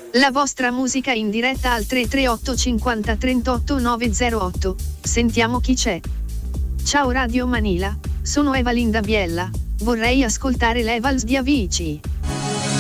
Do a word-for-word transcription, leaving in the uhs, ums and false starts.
La vostra musica in diretta al tre tre otto cinquanta trentotto novecentotto. Sentiamo chi c'è. Ciao Radio Manila, sono Evalinda Biella, vorrei ascoltare l'Evals di Avicii.